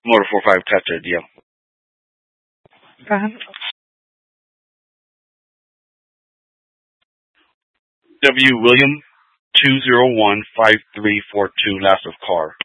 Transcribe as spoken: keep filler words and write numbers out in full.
Motor four five Tata deal. Uh-huh. W. William two zero one five three four two, last of car.